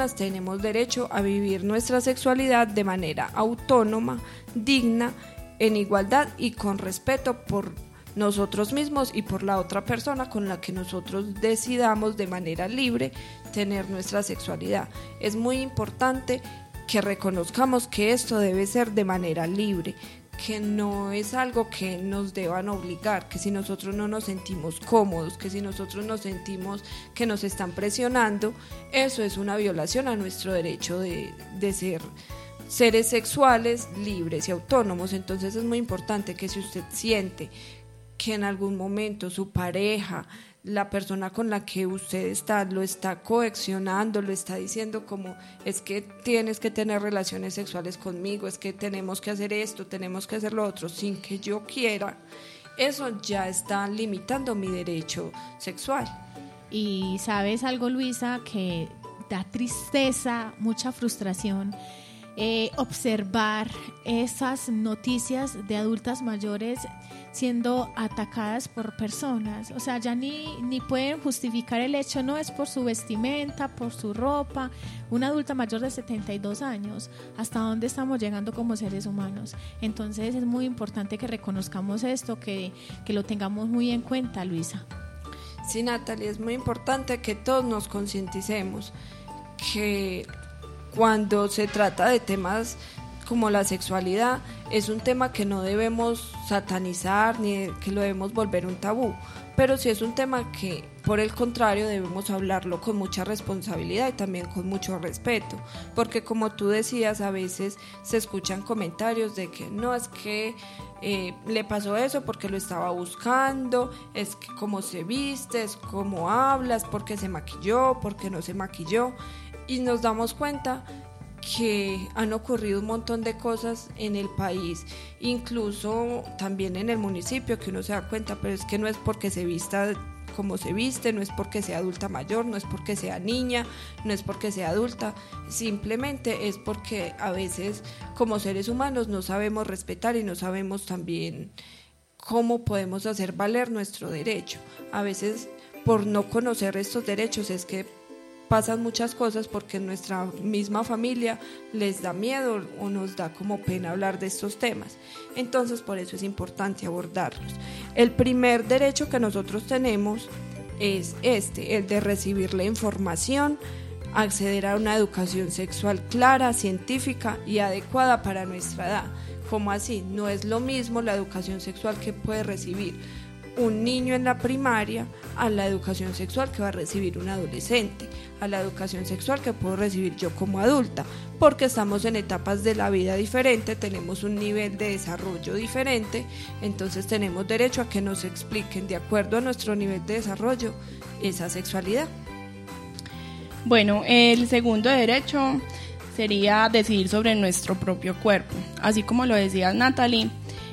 personas tenemos derecho a vivir nuestra sexualidad de manera autónoma, digna, en igualdad y con respeto por nosotros mismos y por la otra persona con la que nosotros decidamos de manera libre tener nuestra sexualidad. Es muy importante que reconozcamos que esto debe ser de manera libre, que no es algo que nos deban obligar, que si nosotros no nos sentimos cómodos, que si nosotros nos sentimos que nos están presionando, eso es una violación a nuestro derecho de ser seres sexuales libres y autónomos. Entonces es muy importante que si usted siente que en algún momento su pareja, la persona con la que usted está, lo está coaccionando, lo está diciendo como es que tienes que tener relaciones sexuales conmigo, es que tenemos que hacer esto, tenemos que hacer lo otro sin que yo quiera, eso ya está limitando mi derecho sexual. Y sabes algo, Luisa, que da tristeza, mucha frustración, observar esas noticias de adultas mayores siendo atacadas por personas, o sea, ya ni pueden justificar el hecho, no es por su vestimenta, por su ropa, una adulta mayor de 72 años, ¿hasta dónde estamos llegando como seres humanos? Entonces es muy importante que reconozcamos esto, que lo tengamos muy en cuenta, Luisa. Sí, Natalie, es muy importante que todos nos concienticemos que cuando se trata de temas como la sexualidad, es un tema que no debemos satanizar ni que lo debemos volver un tabú, pero sí es un tema que, por el contrario, debemos hablarlo con mucha responsabilidad y también con mucho respeto, porque como tú decías, a veces se escuchan comentarios de que no, es que le pasó eso porque lo estaba buscando, es que cómo se viste, es cómo hablas, porque se maquilló, porque no se maquilló, y nos damos cuenta que han ocurrido un montón de cosas en el país, incluso también en el municipio, que uno se da cuenta, pero es que no es porque se vista como se viste, no es porque sea adulta mayor, no es porque sea niña, no es porque sea adulta, simplemente es porque a veces como seres humanos no sabemos respetar y no sabemos también cómo podemos hacer valer nuestro derecho. A veces por no conocer estos derechos es que pasan muchas cosas, porque en nuestra misma familia les da miedo o nos da como pena hablar de estos temas. Entonces por eso es importante abordarlos. El primer derecho que nosotros tenemos es el de recibir la información, acceder a una educación sexual clara, científica y adecuada para nuestra edad. ¿Cómo así? No es lo mismo la educación sexual que puede recibir un niño en la primaria a la educación sexual que va a recibir un adolescente, a la educación sexual que puedo recibir yo como adulta, porque estamos en etapas de la vida diferentes, tenemos un nivel de desarrollo diferente, entonces tenemos derecho a que nos expliquen de acuerdo a nuestro nivel de desarrollo esa sexualidad. Bueno, el segundo derecho sería decidir sobre nuestro propio cuerpo, así como lo decía Natalie.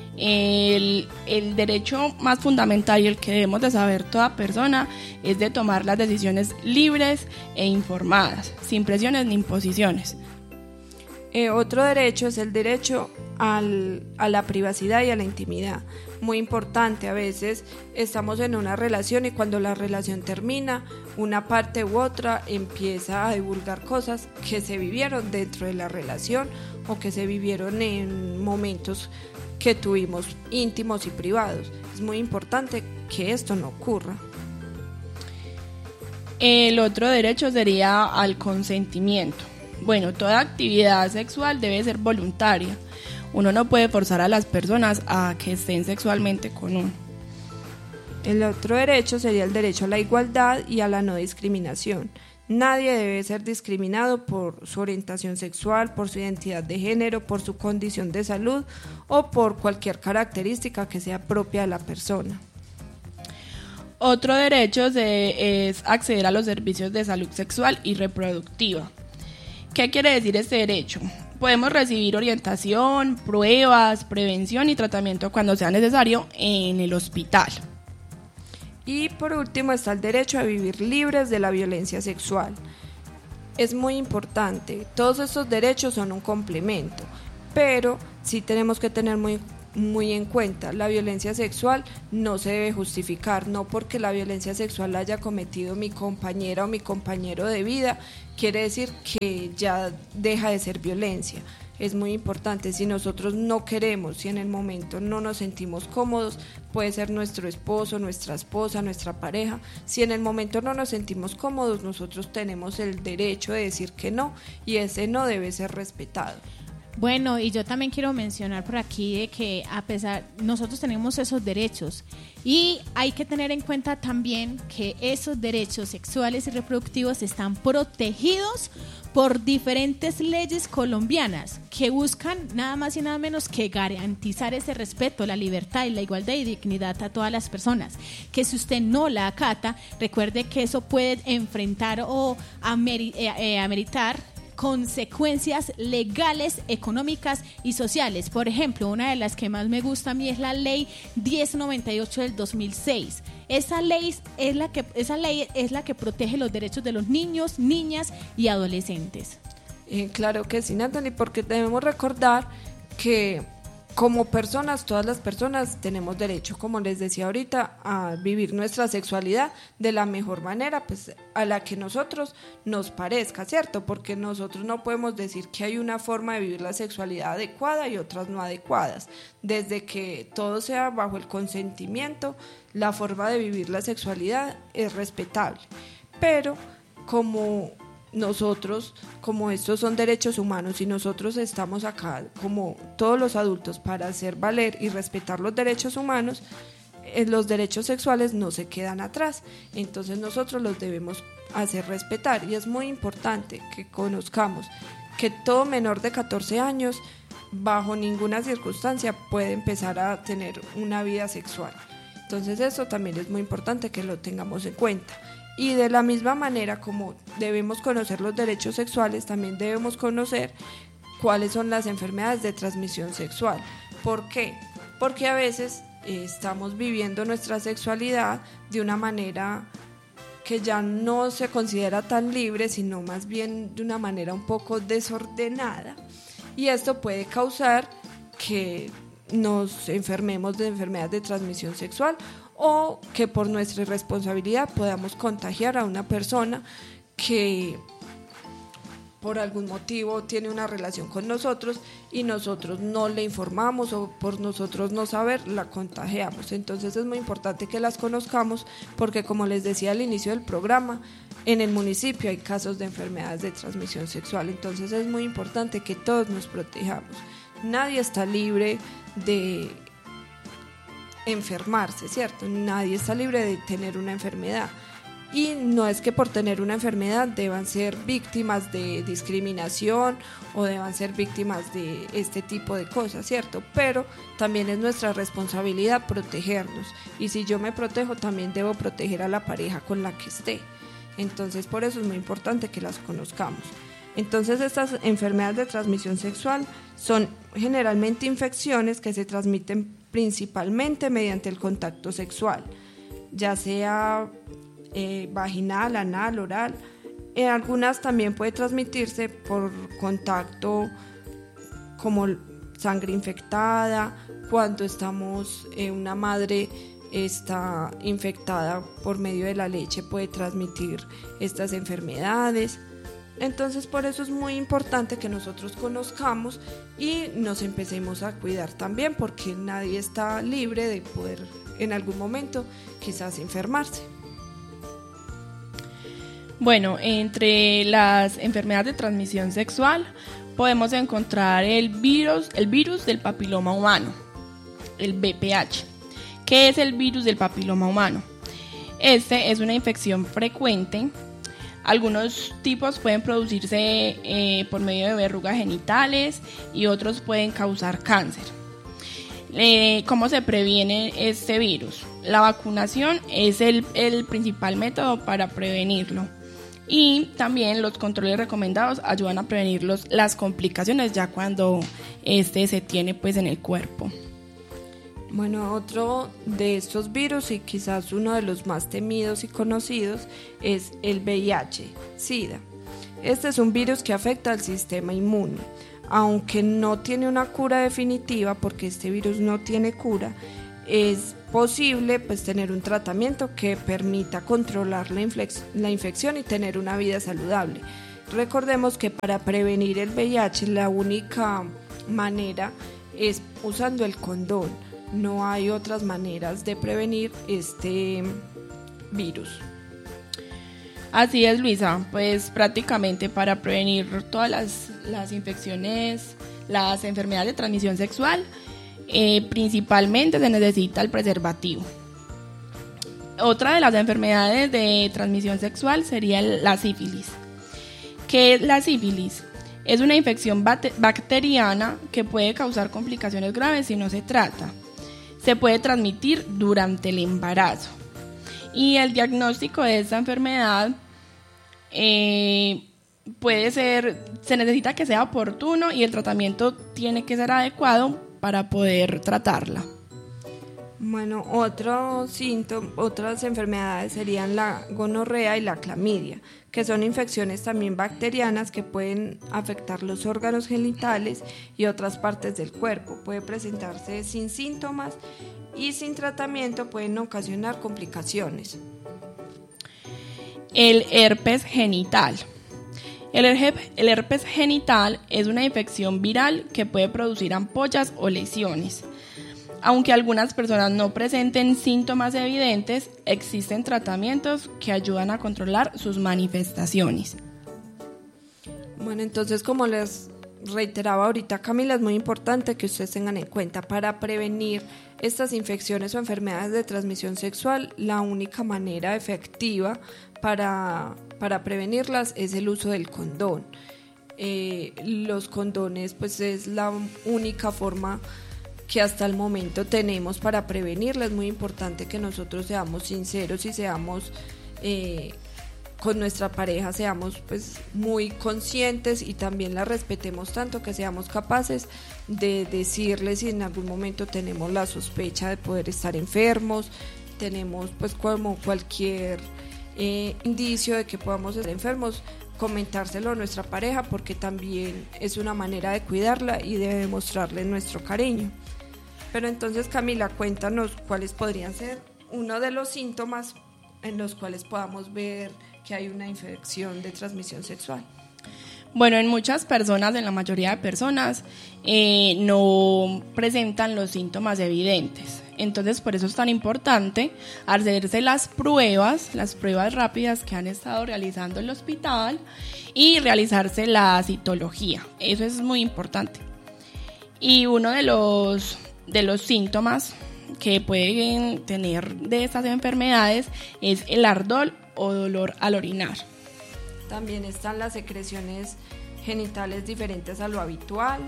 El derecho más fundamental y el que debemos de saber toda persona es de tomar las decisiones libres e informadas, sin presiones ni imposiciones. Otro derecho es el derecho a la privacidad y a la intimidad. Muy importante, a veces estamos en una relación y cuando la relación termina, una parte u otra empieza a divulgar cosas que se vivieron dentro de la relación o que se vivieron en momentos que tuvimos íntimos y privados. Es muy importante que esto no ocurra. El otro derecho sería al consentimiento. Bueno, toda actividad sexual debe ser voluntaria. Uno no puede forzar a las personas a que estén sexualmente con uno. El otro derecho sería el derecho a la igualdad y a la no discriminación. Nadie debe ser discriminado por su orientación sexual, por su identidad de género, por su condición de salud o por cualquier característica que sea propia de la persona. Otro derecho es acceder a los servicios de salud sexual y reproductiva. ¿Qué quiere decir este derecho? Podemos recibir orientación, pruebas, prevención y tratamiento cuando sea necesario en el hospital. Y por último está el derecho a vivir libres de la violencia sexual. Es muy importante, todos estos derechos son un complemento, pero sí tenemos que tener muy muy en cuenta. La violencia sexual no se debe justificar, no porque la violencia sexual la haya cometido mi compañera o mi compañero de vida, quiere decir que ya deja de ser violencia. Es muy importante, si nosotros no queremos, si en el momento no nos sentimos cómodos, puede ser nuestro esposo, nuestra esposa, nuestra pareja, si en el momento no nos sentimos cómodos, nosotros tenemos el derecho de decir que no, y ese no debe ser respetado. Bueno, y yo también quiero mencionar por aquí de que a pesar, nosotros tenemos esos derechos y hay que tener en cuenta también que esos derechos sexuales y reproductivos están protegidos por diferentes leyes colombianas que buscan nada más y nada menos que garantizar ese respeto, la libertad y la igualdad y dignidad a todas las personas. Que si usted no la acata, recuerde que eso puede enfrentar o ameritar consecuencias legales, económicas y sociales. Por ejemplo, una de las que más me gusta a mí es la ley 1098 del 2006. Esa ley es la que protege los derechos de los niños, niñas y adolescentes. Claro que sí, Natalie, porque debemos recordar que como personas, todas las personas tenemos derecho, como les decía ahorita, a vivir nuestra sexualidad de la mejor manera, pues a la que nosotros nos parezca, ¿cierto? Porque nosotros no podemos decir que hay una forma de vivir la sexualidad adecuada y otras no adecuadas. Desde que todo sea bajo el consentimiento, la forma de vivir la sexualidad es respetable. Pero como nosotros, como estos son derechos humanos y nosotros estamos acá como todos los adultos para hacer valer y respetar los derechos humanos, los derechos sexuales no se quedan atrás, entonces nosotros los debemos hacer respetar, y es muy importante que conozcamos que todo menor de 14 años bajo ninguna circunstancia puede empezar a tener una vida sexual. Entonces eso también es muy importante que lo tengamos en cuenta. Y de la misma manera como debemos conocer los derechos sexuales, también debemos conocer cuáles son las enfermedades de transmisión sexual. ¿Por qué? Porque a veces estamos viviendo nuestra sexualidad de una manera que ya no se considera tan libre, sino más bien de una manera un poco desordenada. Y esto puede causar que nos enfermemos de enfermedades de transmisión sexual, o que por nuestra irresponsabilidad podamos contagiar a una persona que por algún motivo tiene una relación con nosotros y nosotros no le informamos, o por nosotros no saber la contagiamos. Entonces es muy importante que las conozcamos, porque como les decía al inicio del programa, en el municipio hay casos de enfermedades de transmisión sexual, entonces es muy importante que todos nos protejamos. Nadie está libre de enfermarse, ¿cierto? Nadie está libre de tener una enfermedad, y no es que por tener una enfermedad deban ser víctimas de discriminación o deban ser víctimas de este tipo de cosas, ¿cierto? Pero también es nuestra responsabilidad protegernos, y si yo me protejo también debo proteger a la pareja con la que esté. Entonces por eso es muy importante que las conozcamos. Entonces estas enfermedades de transmisión sexual son generalmente infecciones que se transmiten principalmente mediante el contacto sexual, ya sea vaginal, anal, oral. Algunas también puede transmitirse por contacto como sangre infectada, cuando una madre está infectada por medio de la leche puede transmitir estas enfermedades. Entonces por eso es muy importante que nosotros conozcamos y nos empecemos a cuidar también, porque nadie está libre de poder en algún momento quizás enfermarse. Bueno, entre las enfermedades de transmisión sexual podemos encontrar el virus del papiloma humano, el VPH. ¿Qué es el virus del papiloma humano? Este es una infección frecuente. Algunos tipos pueden producirse por medio de verrugas genitales y otros pueden causar cáncer. ¿Cómo se previene este virus? La vacunación es el principal método para prevenirlo, y también los controles recomendados ayudan a prevenir las complicaciones ya cuando se tiene pues en el cuerpo. Bueno, otro de estos virus, y quizás uno de los más temidos y conocidos, es el VIH, SIDA. Este es un virus que afecta al sistema inmune. aunque no tiene una cura definitiva, porque este virus no tiene cura, es posible pues tener un tratamiento que permita controlar la infección y tener una vida saludable. Recordemos que para prevenir el VIH la única manera es usando el condón. No hay otras maneras de prevenir este virus. Así es, Luisa, pues prácticamente para prevenir todas las infecciones, las enfermedades de transmisión sexual, principalmente se necesita el preservativo. Otra de las enfermedades de transmisión sexual sería la sífilis. ¿Qué es la sífilis? Es una infección bacteriana que puede causar complicaciones graves si no se trata. Se puede transmitir durante el embarazo. Y el diagnóstico de esta enfermedad se necesita que sea oportuno y el tratamiento tiene que ser adecuado para poder tratarla. Bueno, otras enfermedades serían la gonorrea y la clamidia, que son infecciones también bacterianas que pueden afectar los órganos genitales y otras partes del cuerpo. Puede presentarse sin síntomas y sin tratamiento pueden ocasionar complicaciones. El herpes genital. El herpes genital es una infección viral que puede producir ampollas o lesiones. Aunque algunas personas no presenten síntomas evidentes, existen tratamientos que ayudan a controlar sus manifestaciones. Bueno, entonces, como les reiteraba ahorita Camila, es muy importante que ustedes tengan en cuenta, para prevenir estas infecciones o enfermedades de transmisión sexual, la única manera efectiva para prevenirlas es el uso del condón. Los condones pues es la única forma que hasta el momento tenemos para prevenirla. Es muy importante que nosotros seamos sinceros y seamos con nuestra pareja, seamos pues muy conscientes y también la respetemos tanto, que seamos capaces de decirle si en algún momento tenemos la sospecha de poder estar enfermos, tenemos pues como cualquier indicio de que podamos estar enfermos, comentárselo a nuestra pareja, porque también es una manera de cuidarla y de demostrarle nuestro cariño. Pero entonces, Camila, cuéntanos cuáles podrían ser uno de los síntomas en los cuales podamos ver que hay una infección de transmisión sexual. Bueno, en muchas personas, en la mayoría de personas, no presentan los síntomas evidentes. Entonces, por eso es tan importante hacerse las pruebas rápidas que han estado realizando en el hospital y realizarse la citología. Eso es muy importante. Y uno de los síntomas que pueden tener de estas enfermedades es el ardor o dolor al orinar. También están las secreciones genitales diferentes a lo habitual.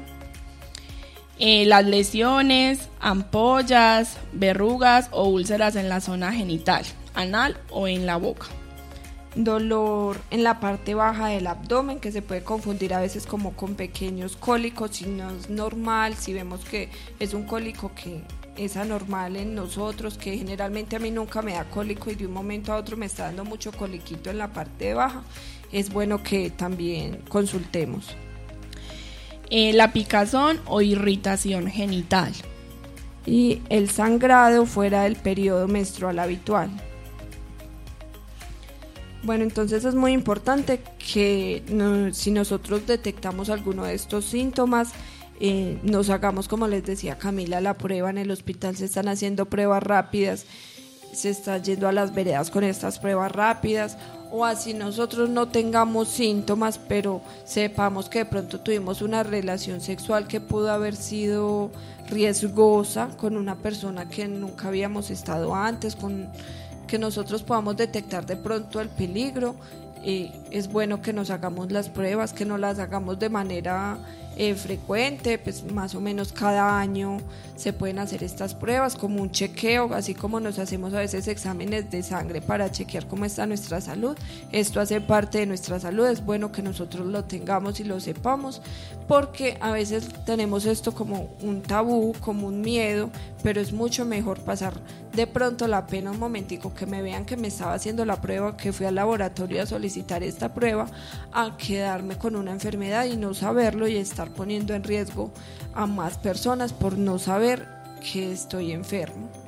Las lesiones, ampollas, verrugas o úlceras en la zona genital, anal o en la boca. Dolor en la parte baja del abdomen, que se puede confundir a veces como con pequeños cólicos, si no es normal, si vemos que es un cólico que es anormal en nosotros, que generalmente a mí nunca me da cólico y de un momento a otro me está dando mucho coliquito en la parte de baja, es bueno que también consultemos. La picazón o irritación genital. Y el sangrado fuera del periodo menstrual habitual. Bueno, entonces es muy importante que si nosotros detectamos alguno de estos síntomas, nos hagamos, como les decía Camila, la prueba. En el hospital se están haciendo pruebas rápidas, se está yendo a las veredas con estas pruebas rápidas, o así nosotros no tengamos síntomas, pero sepamos que de pronto tuvimos una relación sexual que pudo haber sido riesgosa con una persona que nunca habíamos estado antes, que nosotros podamos detectar de pronto el peligro. Es bueno que nos hagamos las pruebas, que no las hagamos de manera frecuente, pues más o menos cada año se pueden hacer estas pruebas como un chequeo, así como nos hacemos a veces exámenes de sangre para chequear cómo está nuestra salud. Esto hace parte de nuestra salud, es bueno que nosotros lo tengamos y lo sepamos, porque a veces tenemos esto como un tabú, como un miedo, pero es mucho mejor pasar de pronto la pena un momentico que me vean que me estaba haciendo la prueba, que fui al laboratorio a solicitar esta prueba, a quedarme con una enfermedad y no saberlo y estar poniendo en riesgo a más personas por no saber que estoy enfermo.